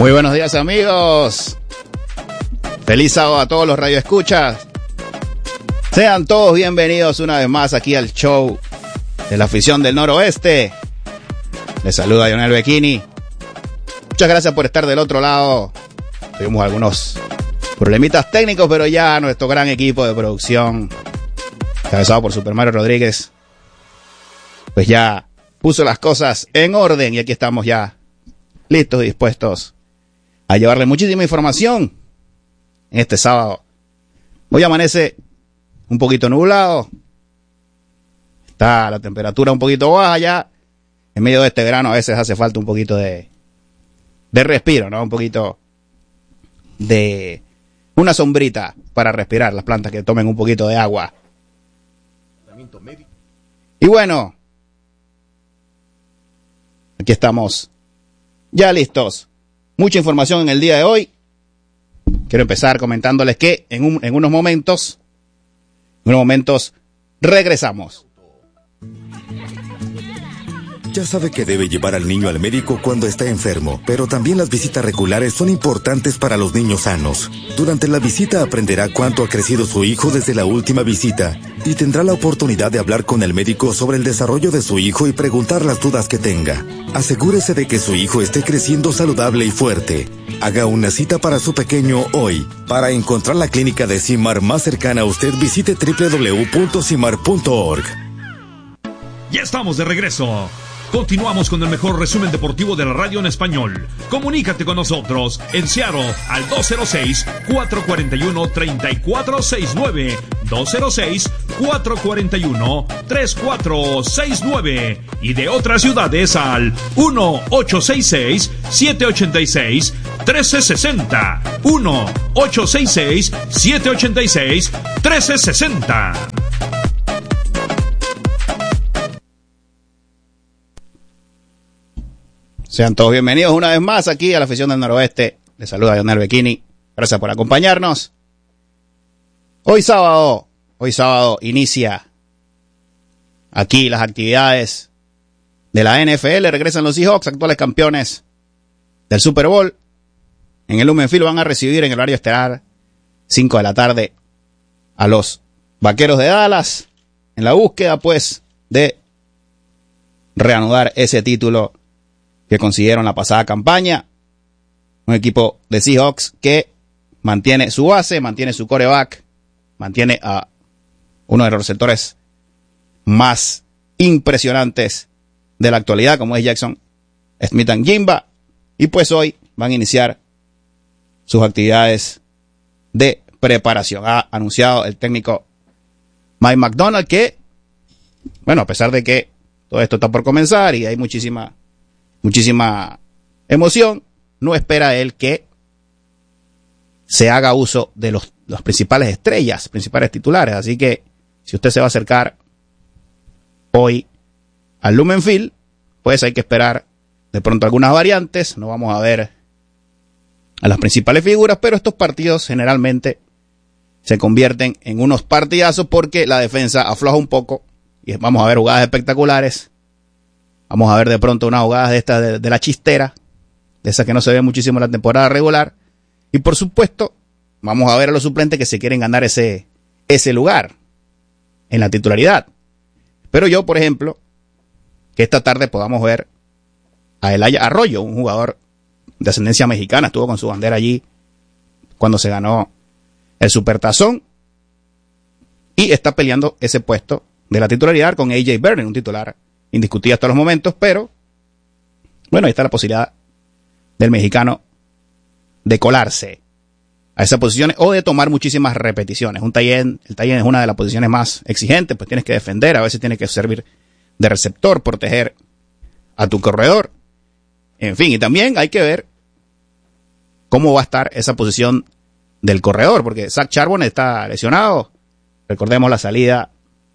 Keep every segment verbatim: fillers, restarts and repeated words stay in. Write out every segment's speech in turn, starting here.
Muy buenos días, amigos. Feliz sábado a todos los radioescuchas. Sean todos bienvenidos una vez más aquí al show de la afición del noroeste. Les saluda Lionel Becchini. Muchas gracias por estar del otro lado. Tuvimos algunos problemitas técnicos, pero ya nuestro gran equipo de producción, encabezado por Super Mario Rodríguez, pues ya puso las cosas en orden y aquí estamos ya listos y dispuestos a llevarle muchísima información en este sábado. Hoy amanece un poquito nublado, está la temperatura un poquito baja ya. En medio de este verano a veces hace falta un poquito de, de respiro, ¿no? Un poquito de una sombrita para respirar, las plantas que tomen un poquito de agua. Y bueno, aquí estamos ya listos. Mucha información en el día de hoy. Quiero empezar comentándoles que en, un, en unos momentos, en unos momentos regresamos. Ya sabe que debe llevar al niño al médico cuando está enfermo, pero también las visitas regulares son importantes para los niños sanos. Durante la visita aprenderá cuánto ha crecido su hijo desde la última visita y tendrá la oportunidad de hablar con el médico sobre el desarrollo de su hijo y preguntar las dudas que tenga. Asegúrese de que su hijo esté creciendo saludable y fuerte. Haga una cita para su pequeño hoy. Para encontrar la clínica de CIMAR más cercana a usted, visite doble u doble u doble u punto cimar punto org. Ya estamos de regreso. Continuamos con el mejor resumen deportivo de la radio en español. Comunícate con nosotros en Seattle al dos cero seis, cuatro cuatro uno, tres cuatro seis nueve, dos cero seis, cuatro cuatro uno, tres cuatro seis nueve y de otras ciudades al uno ocho seis seis, siete ocho seis, uno tres seis cero, uno ocho seis seis, siete ocho seis, uno tres seis cero. Sean todos bienvenidos una vez más aquí a la afición del noroeste. Les saluda Lionel Becchini. Gracias por acompañarnos. Hoy sábado, hoy sábado inicia aquí las actividades de la N F L. Regresan los Seahawks, actuales campeones del Super Bowl. En el Lumen Field van a recibir en el horario estelar, cinco de la tarde, a los Vaqueros de Dallas, en la búsqueda pues de reanudar ese título que consiguieron la pasada campaña. Un equipo de Seahawks que mantiene su base, mantiene su quarterback, mantiene a uno de los receptores más impresionantes de la actualidad, como es Jackson Smith-Njigba, y pues hoy van a iniciar sus actividades de preparación. Ha anunciado el técnico Mike McDonald que, bueno, a pesar de que todo esto está por comenzar y hay muchísima muchísima emoción, no espera él que se haga uso de los, los principales estrellas, principales titulares. Así que si usted se va a acercar hoy al Lumen Field, pues hay que esperar de pronto algunas variantes. No vamos a ver a las principales figuras, pero estos partidos generalmente se convierten en unos partidazos porque la defensa afloja un poco y vamos a ver jugadas espectaculares. Vamos a ver de pronto unas jugadas de estas de, de la chistera, de esas que no se ve muchísimo en la temporada regular. Y por supuesto, vamos a ver a los suplentes que se quieren ganar ese, ese lugar en la titularidad. Pero yo, por ejemplo, que esta tarde podamos ver a Elaya Arroyo, un jugador de ascendencia mexicana, estuvo con su bandera allí cuando se ganó el Supertazón y está peleando ese puesto de la titularidad con A J Vernon, un titular indiscutida hasta los momentos, pero bueno, ahí está la posibilidad del mexicano de colarse a esas posiciones o de tomar muchísimas repeticiones. Un tight end, el tight end es una de las posiciones más exigentes, pues tienes que defender, a veces tienes que servir de receptor, proteger a tu corredor, en fin, y también hay que ver cómo va a estar esa posición del corredor, porque Zach Charbonnet está lesionado, recordemos la salida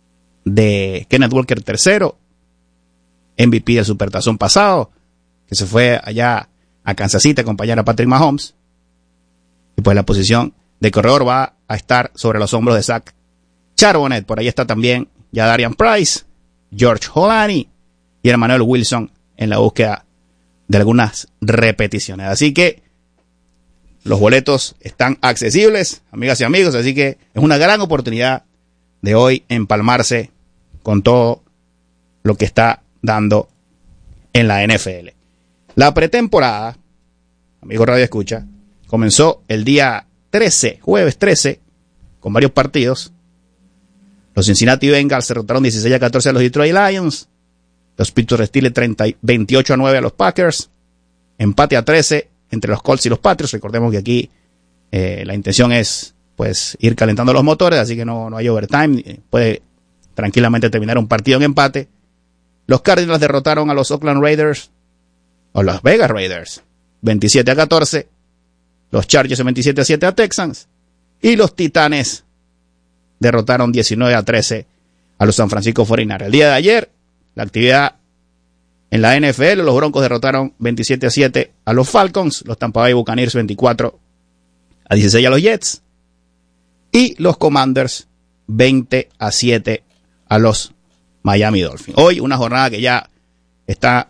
de Kenneth Walker tercero, M V P del Supertazón pasado, que se fue allá a Kansas City a acompañar a Patrick Mahomes. Y pues la posición de corredor va a estar sobre los hombros de Zach Charbonnet. Por ahí está también ya Darian Price, George Holani y Emmanuel Wilson en la búsqueda de algunas repeticiones. Así que Los boletos están accesibles, amigas y amigos, así que es una gran oportunidad de hoy empalmarse con todo lo que está dando en la N F L. La pretemporada, amigo Radio Escucha, comenzó el día trece, jueves trece, con varios partidos. Los Cincinnati Bengals derrotaron dieciséis a catorce a los Detroit Lions. Los Pittsburgh Steelers veintiocho a nueve a los Packers. Empate a trece entre los Colts y los Patriots. Recordemos que aquí eh, la intención es pues ir calentando los motores, así que no, no hay overtime. Puede tranquilamente terminar un partido en empate. Los Cardinals derrotaron a los Oakland Raiders, o los Vegas Raiders, veintisiete a catorce. Los Chargers veintisiete a siete a Texans. Y los Titanes derrotaron diecinueve a trece a los San Francisco cuarenta y nueve. El día de ayer, la actividad en la N F L, los Broncos derrotaron veintisiete a siete a los Falcons, los Tampa Bay Buccaneers veinticuatro a dieciséis a los Jets, y los Commanders veinte a siete a los Miami Dolphins. Hoy una jornada que ya está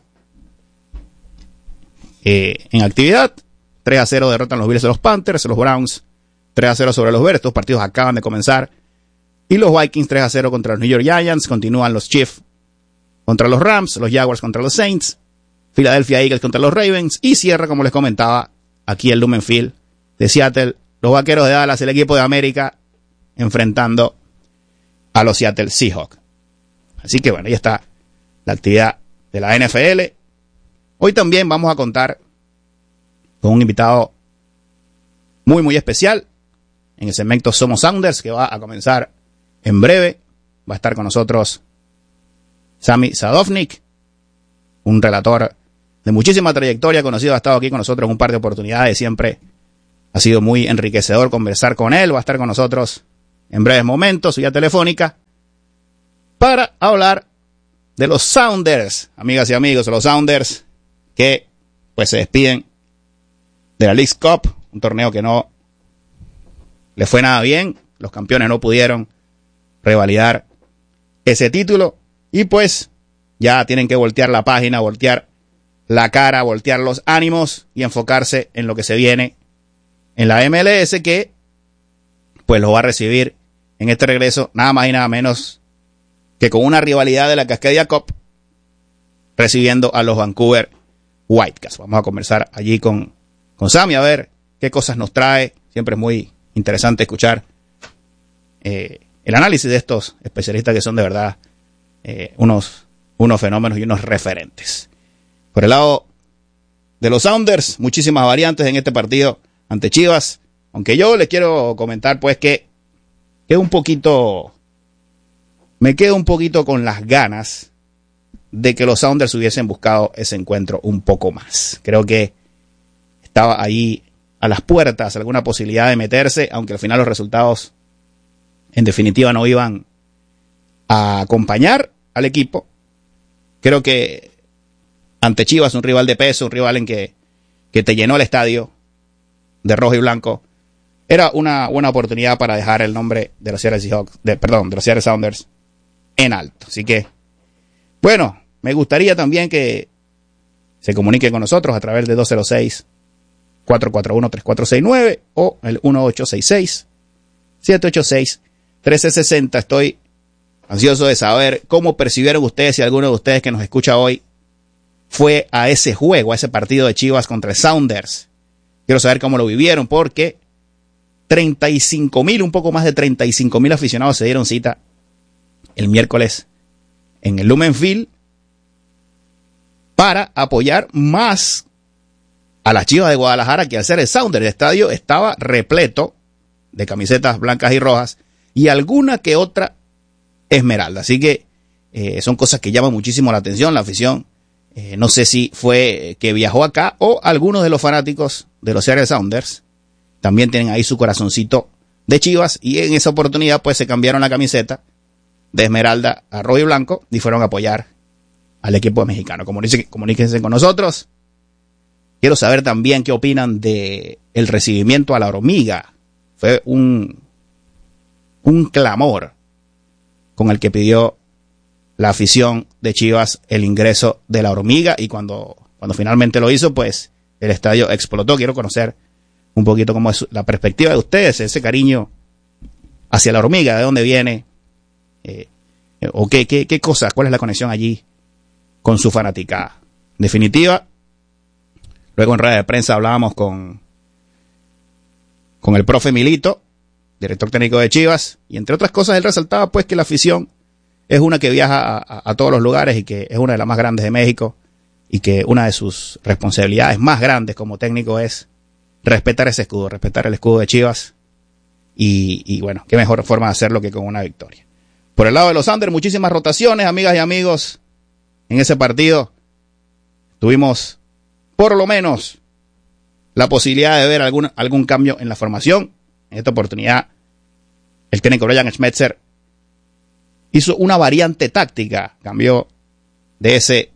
eh, en actividad. tres a cero derrotan los Bills a los Panthers, los Browns tres a cero sobre los Bears. Estos partidos acaban de comenzar. Y los Vikings tres a cero contra los New York Giants. Continúan los Chiefs contra los Rams, los Jaguars contra los Saints, Philadelphia Eagles contra los Ravens, y cierra, como les comentaba, aquí el Lumen Field de Seattle, los Vaqueros de Dallas, el equipo de América, enfrentando a los Seattle Seahawks. Así que bueno, ahí está la actividad de la N F L. Hoy también vamos a contar con un invitado muy muy especial en el segmento Somos Sounders, que va a comenzar en breve. Va a estar con nosotros Sami Sadovnik, un relator de muchísima trayectoria, conocido, ha estado aquí con nosotros en un par de oportunidades, siempre ha sido muy enriquecedor conversar con él. Va a estar con nosotros en breves momentos, vía telefónica, para hablar de los Sounders, amigas y amigos, los Sounders que pues se despiden de la Leagues Cup, un torneo que no le fue nada bien, los campeones no pudieron revalidar ese título, y pues ya tienen que voltear la página, voltear la cara, voltear los ánimos y enfocarse en lo que se viene en la M L S, que pues lo va a recibir en este regreso nada más y nada menos que con una rivalidad de la Cascadia Cup, recibiendo a los Vancouver Whitecaps. Vamos a conversar allí con, con Sammy a ver qué cosas nos trae. Siempre es muy interesante escuchar eh, el análisis de estos especialistas que son de verdad eh, unos, unos fenómenos y unos referentes. Por el lado de los Sounders, muchísimas variantes en este partido ante Chivas, aunque yo les quiero comentar pues que, que un poquito, me quedo un poquito con las ganas de que los Sounders hubiesen buscado ese encuentro un poco más. Creo que estaba ahí a las puertas alguna posibilidad de meterse, aunque al final los resultados en definitiva no iban a acompañar al equipo. Creo que ante Chivas, un rival de peso, un rival en que, que te llenó el estadio de rojo y blanco, era una buena oportunidad para dejar el nombre de los Seattle Seahawks, de, perdón, de los Seattle Sounders en alto. Así que, bueno, me gustaría también que se comunique con nosotros a través de dos cero seis, cuatro cuatro uno, tres cuatro seis nueve o el uno ocho seis seis, siete ocho seis, uno tres seis cero. Estoy ansioso de saber cómo percibieron ustedes, si alguno de ustedes que nos escucha hoy fue a ese juego, a ese partido de Chivas contra Sounders. Quiero saber cómo lo vivieron, porque treinta y cinco mil, un poco más de treinta y cinco mil aficionados se dieron cita el miércoles en el Lumen Field para apoyar más a las Chivas de Guadalajara que al ser el Sounders. El estadio estaba repleto de camisetas blancas y rojas y alguna que otra esmeralda. Así que eh, son cosas que llaman muchísimo la atención. La afición, eh, no sé si fue que viajó acá o algunos de los fanáticos de los Seattle Sounders también tienen ahí su corazoncito de Chivas, y en esa oportunidad pues se cambiaron la camiseta de esmeralda a rojo y blanco y fueron a apoyar al equipo mexicano. Comuníquense, comuníquense con nosotros. Quiero saber también qué opinan de el recibimiento a la hormiga. Fue un, un clamor con el que pidió la afición de Chivas el ingreso de la hormiga, y cuando, cuando finalmente lo hizo, pues el estadio explotó. Quiero conocer un poquito como es la perspectiva de ustedes, ese cariño hacia la hormiga, de dónde viene, eh, o qué, qué, qué cosas, cuál es la conexión allí con su fanaticada. En definitiva, luego en rueda de prensa hablábamos con, con el profe Milito, director técnico de Chivas, y entre otras cosas él resaltaba pues que la afición es una que viaja a, a, a todos los lugares y que es una de las más grandes de México, y que una de sus responsabilidades más grandes como técnico es respetar ese escudo, respetar el escudo de Chivas, y, y bueno, qué mejor forma de hacerlo que con una victoria. Por el lado de los Sounders, muchísimas rotaciones, amigas y amigos, en ese partido tuvimos por lo menos la posibilidad de ver algún, algún cambio en la formación. En esta oportunidad, el técnico Brian Schmetzer hizo una variante táctica, cambió de ese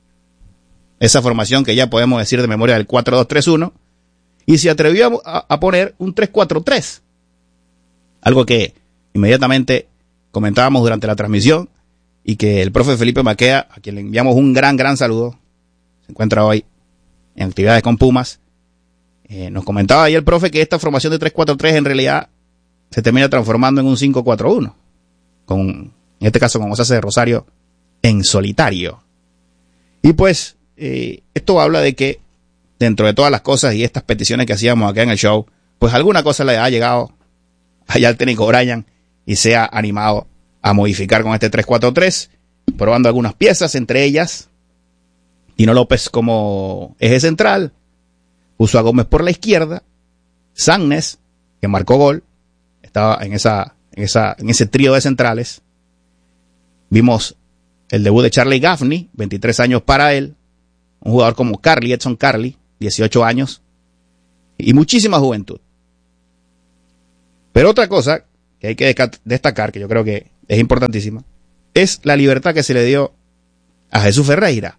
esa formación que ya podemos decir de memoria del cuatro dos tres uno, y se atrevió a, a poner un tres cuatro tres, algo que inmediatamente comentábamos durante la transmisión y que el profe Felipe Maqueda, a quien le enviamos un gran, gran saludo, se encuentra hoy en actividades con Pumas, eh, nos comentaba ahí el profe que esta formación de tres cuatro tres en realidad se termina transformando en un cinco cuatro uno, con, en este caso con Osase de Rosario en solitario. Y pues eh, esto habla de que dentro de todas las cosas y estas peticiones que hacíamos acá en el show, pues alguna cosa le ha llegado allá al técnico Brian y se ha animado a modificar con este tres cuatro tres, probando algunas piezas, entre ellas Tino López como eje central, puso a Gómez por la izquierda, Sannes, que marcó gol, estaba en esa, en esa, en ese trío de centrales. Vimos el debut de Charlie Gaffney, veintitrés años para él, un jugador como Carly, Edson Carly, dieciocho años, y muchísima juventud. Pero otra cosa que hay que destacar, que yo creo que es importantísima, es la libertad que se le dio a Jesús Ferreira.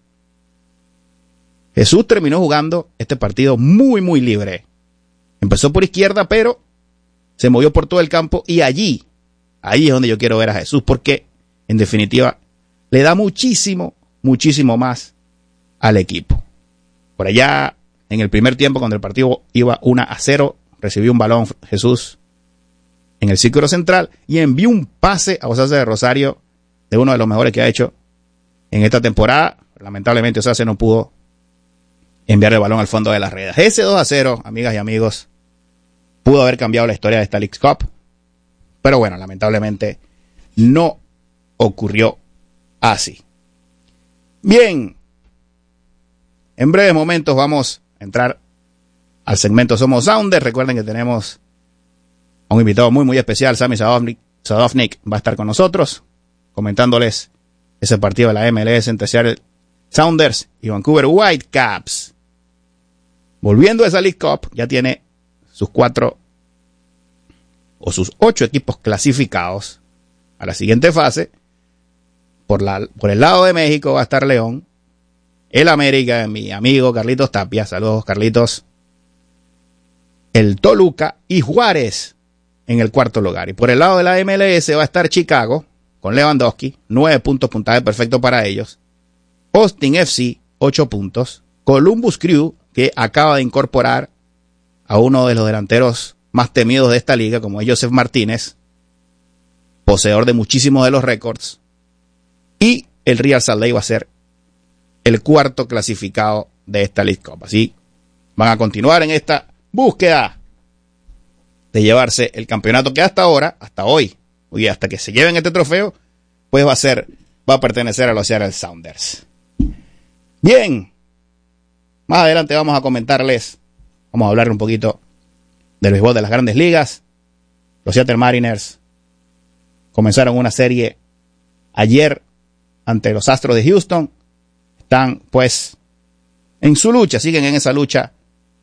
Jesús terminó jugando este partido muy, muy libre. Empezó por izquierda, pero se movió por todo el campo, y allí, ahí es donde yo quiero ver a Jesús, porque en definitiva le da muchísimo, muchísimo más al equipo. Por allá, en el primer tiempo, cuando el partido iba uno a cero, recibió un balón Jesús en el círculo central y envió un pase a Osase de Rosario, de uno de los mejores que ha hecho en esta temporada. Lamentablemente Osase no pudo enviar el balón al fondo de las redes. Ese dos a cero, amigas y amigos, pudo haber cambiado la historia de esta Leagues Cup, pero bueno, lamentablemente no ocurrió así. Bien, en breves momentos vamos a entrar al segmento Somos Sounders. Recuerden que tenemos a un invitado muy muy especial, Sammy Sadovnik, Sadovnik va a estar con nosotros comentándoles ese partido de la M L S entre Seattle Sounders y Vancouver Whitecaps. Volviendo a esa League Cup, ya tiene sus cuatro o sus ocho equipos clasificados a la siguiente fase. Por, la, por el lado de México va a estar León, el América de mi amigo Carlitos Tapia, saludos Carlitos, el Toluca y Juárez en el cuarto lugar. Y por el lado de la M L S va a estar Chicago con Lewandowski, nueve puntos, puntaje perfecto para ellos. Austin F C, ocho puntos. Columbus Crew, que acaba de incorporar a uno de los delanteros más temidos de esta liga, como es Joseph Martínez, poseedor de muchísimos de los récords. Y el Real Salt Lake va a ser el cuarto clasificado de esta League Cup. Así van a continuar en esta búsqueda de llevarse el campeonato que hasta ahora, hasta hoy, y hasta que se lleven este trofeo, pues va a ser, va a pertenecer a los Seattle Sounders. Bien, más adelante vamos a comentarles, vamos a hablar un poquito del béisbol de las grandes ligas. Los Seattle Mariners comenzaron una serie ayer ante los Astros de Houston. Están pues en su lucha, siguen en esa lucha,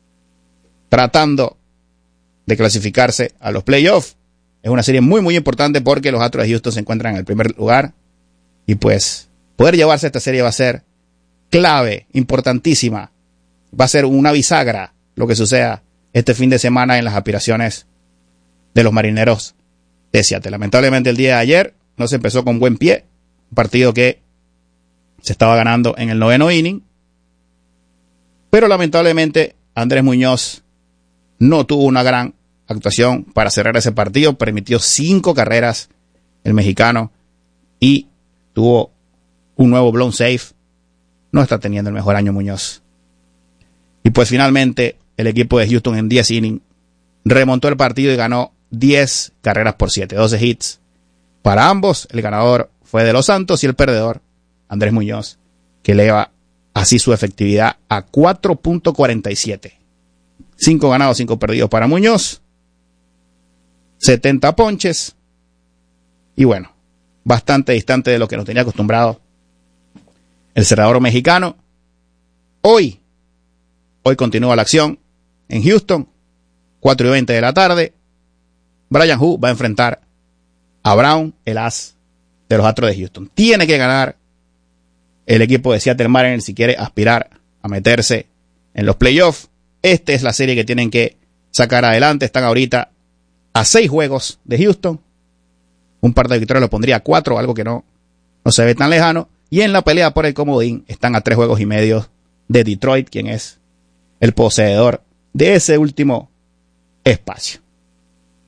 tratando de clasificarse a los playoffs. Es una serie muy muy importante porque los Astros de Houston se encuentran en el primer lugar y pues poder llevarse esta serie va a ser clave, importantísima. Va a ser una bisagra lo que suceda este fin de semana en las aspiraciones de los Marineros de Seattle. Lamentablemente el día de ayer no se empezó con buen pie, un partido que se estaba ganando en el noveno inning, pero lamentablemente Andrés Muñoz no tuvo una gran actuación para cerrar ese partido. Permitió cinco carreras el mexicano y tuvo un nuevo blown safe. No está teniendo el mejor año Muñoz. Y pues finalmente el equipo de Houston en diez innings remontó el partido y ganó diez carreras por siete, doce hits. Para ambos, el ganador fue De Los Santos y el perdedor, Andrés Muñoz, que eleva así su efectividad a cuatro punto cuarenta y siete. cinco ganados, cinco perdidos para Muñoz, setenta ponches, y bueno, bastante distante de lo que nos tenía acostumbrado el cerrador mexicano. Hoy, hoy continúa la acción en Houston, cuatro y veinte de la tarde. Bryan Woo va a enfrentar a Brown, el as de los Astros de Houston. Tiene que ganar el equipo de Seattle Mariners si quiere aspirar a meterse en los playoffs. Esta es la serie que tienen que sacar adelante. Están ahorita a seis juegos de Houston. Un par de victorias lo pondría a cuatro, algo que no, no se ve tan lejano. Y en la pelea por el comodín están a tres juegos y medio de Detroit, quien es el poseedor de ese último espacio.